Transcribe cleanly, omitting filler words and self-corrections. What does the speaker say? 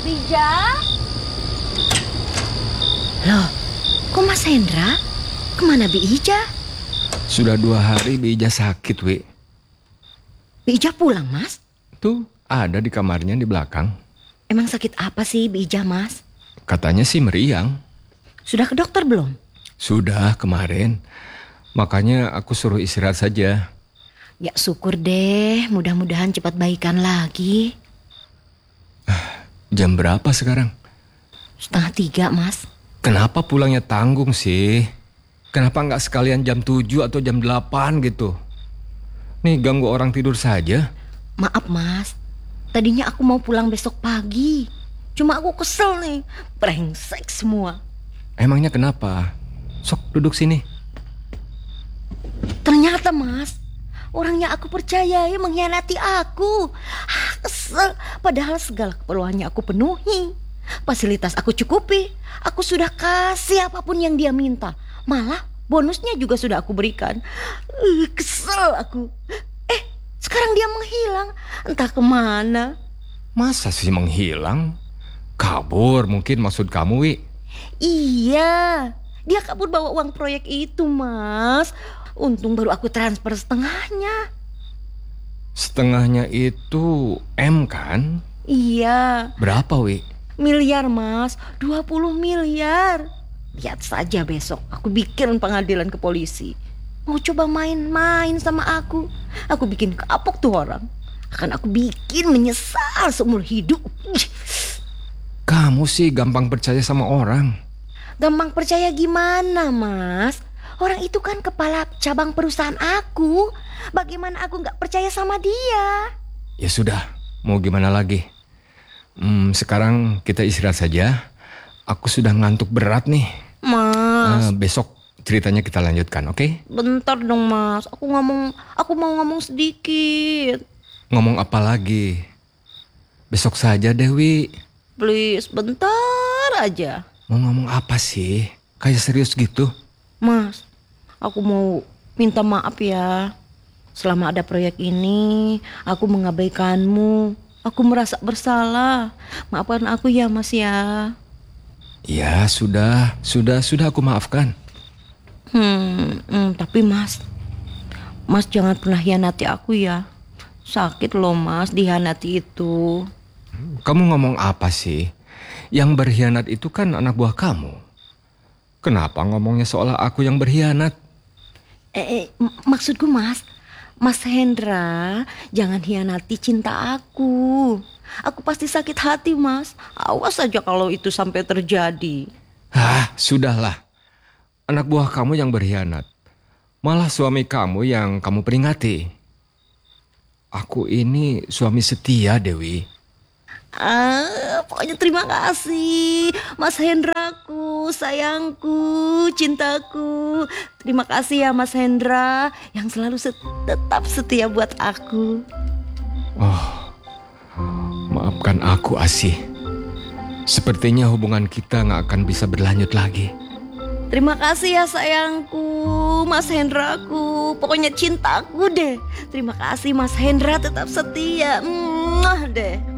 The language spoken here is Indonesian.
Bija? Loh, kok Mas Hendra? Kemana Bi Ija? Sudah 2 hari Bi Ija sakit, Wi. Bi Ija pulang, Mas? Tuh, ada di kamarnya di belakang. Emang sakit apa sih Bi Ija, Mas? Katanya sih meriang. Sudah ke dokter belum? Sudah kemarin. Makanya aku suruh istirahat saja. Ya syukur deh, mudah-mudahan cepat baikan lagi. Jam berapa sekarang? 2:30, Mas. Kenapa pulangnya tanggung sih? Kenapa nggak sekalian jam 7 atau jam 8 gitu? Nih ganggu orang tidur saja. Maaf, Mas. Tadinya aku mau pulang besok pagi. Cuma aku kesel nih. Brengsek semua. Emangnya kenapa? Sok duduk sini. Ternyata, Mas, orang yang aku percayai mengkhianati aku. Kesel. Padahal segala keperluannya aku penuhi. Fasilitas aku cukupi. Aku sudah kasih apapun yang dia minta. Malah bonusnya juga sudah aku berikan. Kesel aku. Sekarang dia menghilang. Entah kemana. Masa sih menghilang? Kabur mungkin maksud kamu, Wi? Iya, dia kabur bawa uang proyek itu, Mas. Untung baru aku transfer setengahnya. Setengahnya itu M kan? Iya. Berapa, Wi? Miliar, Mas. 20 miliar. Lihat saja besok aku bikin pengadilan ke polisi. Mau coba main-main sama aku. Aku bikin kapok tuh orang. Akan aku bikin menyesal seumur hidup. Kamu sih gampang percaya sama orang. Gampang percaya gimana, Mas? Orang itu kan kepala cabang perusahaan aku. Bagaimana aku gak percaya sama dia? Ya sudah, mau gimana lagi? Sekarang kita istirahat saja. Aku sudah ngantuk berat nih. Mas, besok ceritanya kita lanjutkan, oke? bentar dong, Mas. Aku mau ngomong sedikit. Ngomong apa lagi? Besok saja, Dewi. Please, bentar aja. Mau ngomong apa sih? Kayak serius gitu? Mas, aku mau minta maaf ya. Selama ada proyek ini, aku mengabaikanmu. Aku merasa bersalah. Maafkan aku ya, Mas ya. Ya, sudah aku maafkan. Tapi Mas jangan pernah hianati aku ya. Sakit loh, Mas, dihianati itu. Kamu ngomong apa sih? Yang berkhianat itu kan anak buah kamu. Kenapa ngomongnya seolah aku yang berkhianat? Maksudku Mas Hendra, jangan hianati cinta aku. Aku pasti sakit hati, Mas. Awas saja kalau itu sampai terjadi. Sudahlah. Anak buah kamu yang berkhianat. Malah suami kamu yang kamu peringati. Aku ini suami setia, Dewi. Pokoknya terima kasih, Mas Hendraku, sayangku, cintaku. Terima kasih ya, Mas Hendra, yang selalu tetap setia buat aku. Maafkan aku, Asih. Sepertinya hubungan kita gak akan bisa berlanjut lagi. Terima kasih ya sayangku, Mas Hendraku. Pokoknya cintaku deh. Terima kasih Mas Hendra, tetap setia. Deh.